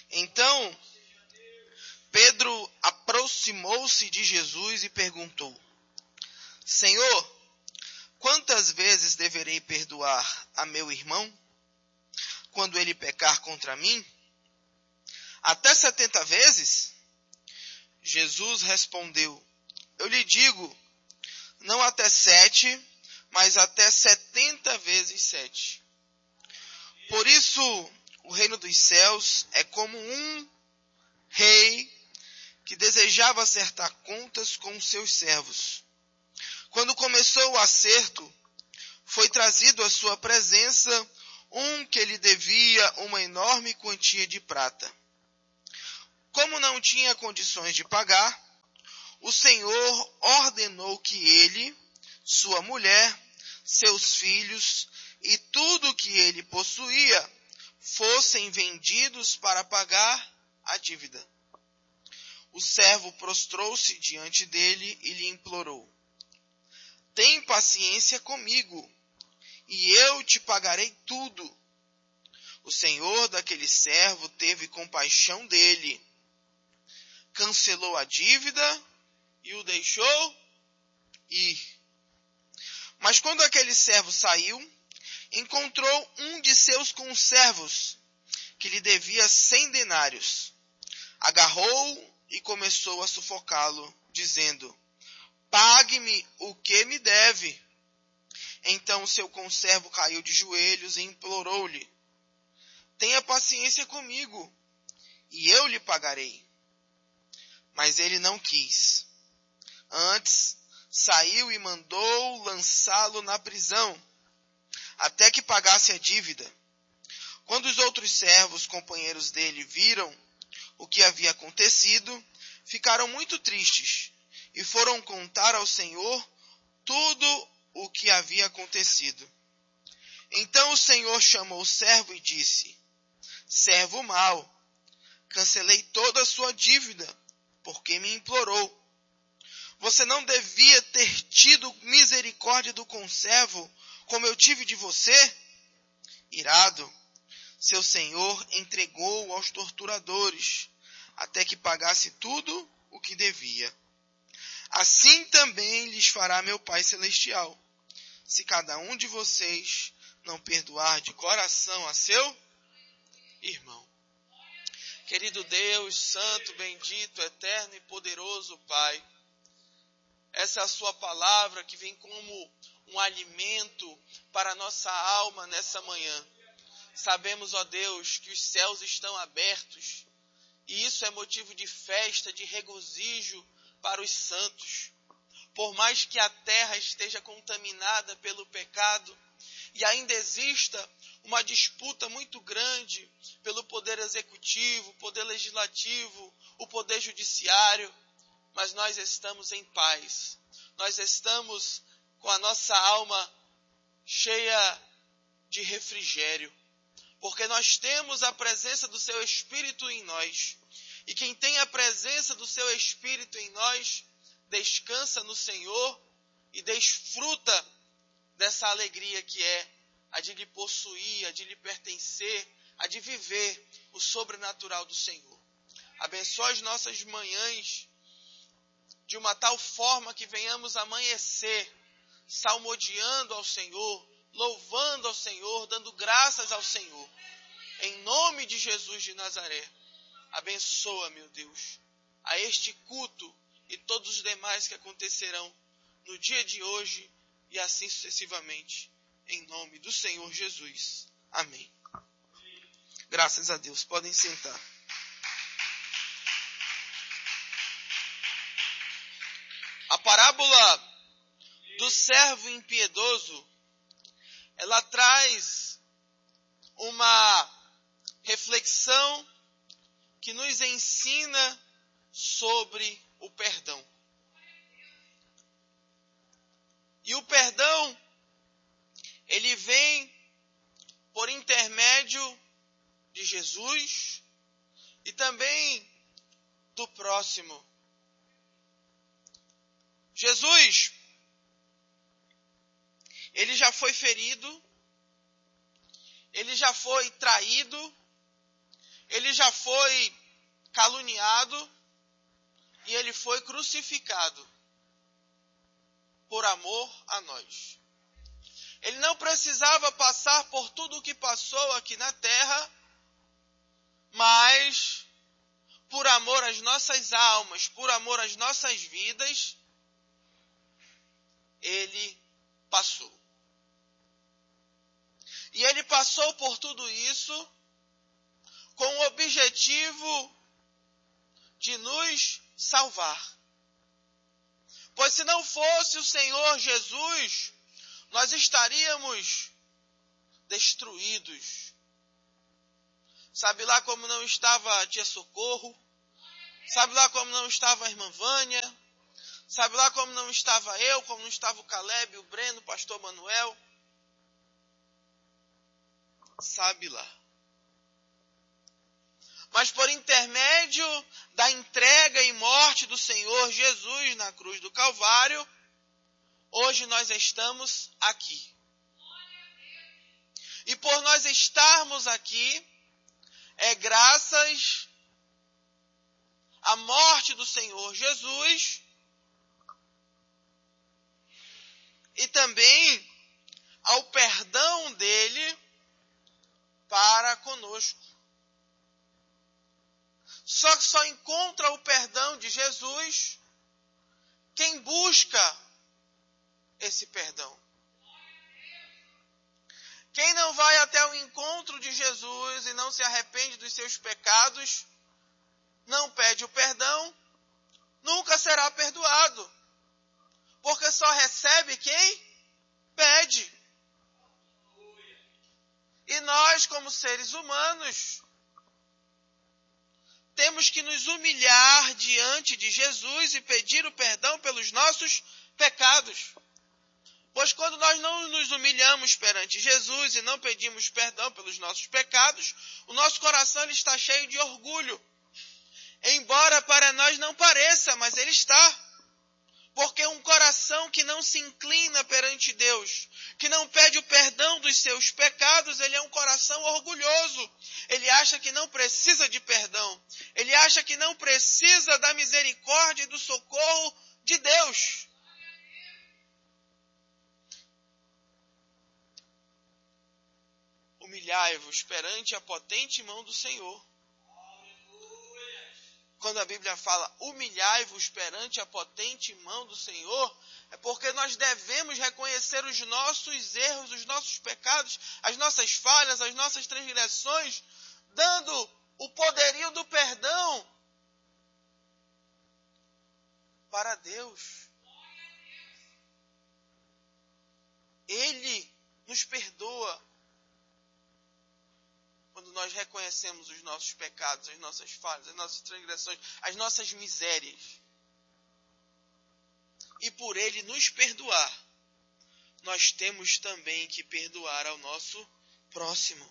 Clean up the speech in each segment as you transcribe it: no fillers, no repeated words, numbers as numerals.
Então, Pedro aproximou-se de Jesus e perguntou: Senhor, quantas vezes deverei perdoar a meu irmão quando ele pecar contra mim? Até 70 vezes? Jesus respondeu: Eu lhe digo, não até 7, mas até 70 vezes 7. Por isso, o reino dos céus é como um rei que desejava acertar contas com os seus servos. Quando começou o acerto, foi trazido à sua presença um que lhe devia uma enorme quantia de prata. Como não tinha condições de pagar, o Senhor ordenou que ele, sua mulher, seus filhos e tudo o que ele possuía fossem vendidos para pagar a dívida. O servo prostrou-se diante dele e lhe implorou: Tem paciência comigo, e eu te pagarei tudo. O senhor daquele servo teve compaixão dele, cancelou a dívida e o deixou ir. Mas quando aquele servo saiu, encontrou um de seus conservos, que lhe devia 100 denários. Agarrou e começou a sufocá-lo, dizendo: Pague-me o que me deve. Então seu conservo caiu de joelhos e implorou-lhe: Tenha paciência comigo, e eu lhe pagarei. Mas ele não quis. Antes, saiu e mandou lançá-lo na prisão, até que pagasse a dívida. Quando os outros servos, companheiros dele, viram o que havia acontecido, ficaram muito tristes e foram contar ao Senhor tudo o que havia acontecido. Então o Senhor chamou o servo e disse: Servo mau, cancelei toda a sua dívida, porque me implorou. Você não devia ter tido misericórdia do conservo, como eu tive de você? Irado, seu senhor entregou-o aos torturadores, até que pagasse tudo o que devia. Assim também lhes fará meu Pai Celestial, se cada um de vocês não perdoar de coração a seu irmão. Querido Deus, santo, bendito, eterno e poderoso Pai, essa é a sua palavra que vem como um alimento para a nossa alma nessa manhã. Sabemos, ó Deus, que os céus estão abertos e isso é motivo de festa, de regozijo para os santos. Por mais que a terra esteja contaminada pelo pecado e ainda exista uma disputa muito grande pelo poder executivo, poder legislativo, o poder judiciário, mas nós estamos em paz. Nós estamos com a nossa alma cheia de refrigério, porque nós temos a presença do Seu Espírito em nós. E quem tem a presença do Seu Espírito em nós, descansa no Senhor e desfruta dessa alegria que é a de lhe possuir, a de lhe pertencer, a de viver o sobrenatural do Senhor. Abençoa as nossas manhãs de uma tal forma que venhamos amanhecer salmodiando ao Senhor, louvando ao Senhor, dando graças ao Senhor. Em nome de Jesus de Nazaré, abençoa, meu Deus, a este culto e todos os demais que acontecerão no dia de hoje e assim sucessivamente. Em nome do Senhor Jesus. Amém. Graças a Deus. Podem sentar. A parábola do servo impiedoso, ela traz uma reflexão que nos ensina sobre o perdão. E o perdão, ele vem por intermédio de Jesus e também do próximo. Jesus, ele já foi ferido, ele já foi traído, ele ele já foi caluniado e ele foi crucificado por amor a nós. Ele não precisava passar por tudo o que passou aqui na terra, mas por amor às nossas almas, por amor às nossas vidas, ele passou. E ele passou por tudo isso com o objetivo de nos salvar. Pois se não fosse o Senhor Jesus, nós estaríamos destruídos. Sabe lá como não estava a tia Socorro? Sabe lá como não estava a irmã Vânia? Sabe lá como não estava eu, como não estava o Caleb, o Breno, o pastor Manuel? Sabe lá. Mas por intermédio da entrega e morte do Senhor Jesus na cruz do Calvário, hoje nós estamos aqui. E por nós estarmos aqui, é graças à morte do Senhor Jesus e também ao perdão dele para conosco. Só que só encontra o perdão de Jesus quem busca esse perdão. Quem não vai até o encontro de Jesus e não se arrepende dos seus pecados, não pede o perdão, nunca será perdoado. Porque só recebe quem pede. E nós, como seres humanos, temos que nos humilhar diante de Jesus e pedir o perdão pelos nossos pecados. Pois quando nós não nos humilhamos perante Jesus e não pedimos perdão pelos nossos pecados, o nosso coração ele está cheio de orgulho. Embora para nós não pareça, mas ele está. Porque um coração que não se inclina perante Deus, que não pede o perdão dos seus pecados, ele é um coração orgulhoso. Ele acha que não precisa de perdão. Ele acha que não precisa da misericórdia e do socorro de Deus. Humilhai-vos perante a potente mão do Senhor. Quando a Bíblia fala humilhai-vos perante a potente mão do Senhor, é porque nós devemos reconhecer os nossos erros, os nossos pecados, as nossas falhas, as nossas transgressões, dando o poderio do perdão para Deus. Ele nos perdoa quando nós reconhecemos os nossos pecados, as nossas falhas, as nossas transgressões, as nossas misérias. E por Ele nos perdoar, nós temos também que perdoar ao nosso próximo.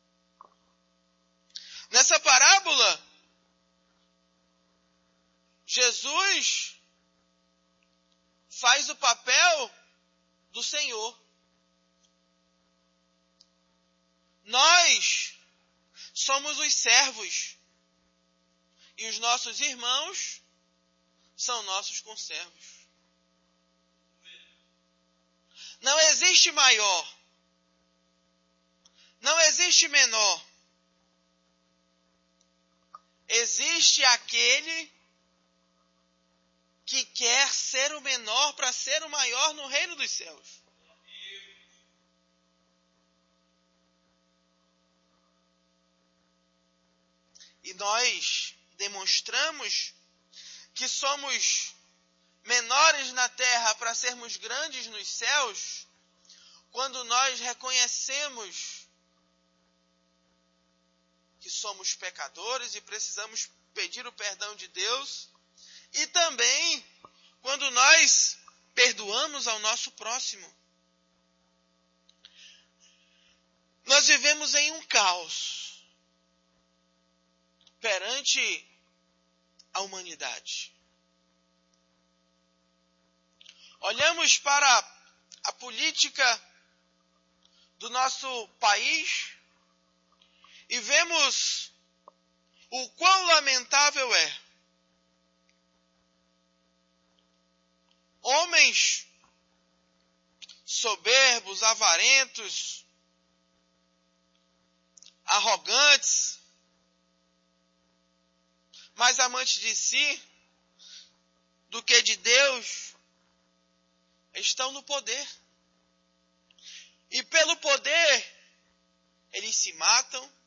Nessa parábola, Jesus faz o papel do Senhor. Nós somos os servos e os nossos irmãos são nossos conservos. Não existe maior, não existe menor. Existe aquele que quer ser o menor para ser o maior no reino dos céus. E nós demonstramos que somos menores na terra para sermos grandes nos céus, quando nós reconhecemos que somos pecadores e precisamos pedir o perdão de Deus, e também quando nós perdoamos ao nosso próximo. Nós vivemos em um caos perante a humanidade. Olhamos para a política do nosso país e vemos lamentável é homens soberbos, avarentos, arrogantes, mais amantes de si do que de Deus, estão no poder. E pelo poder, eles se matam,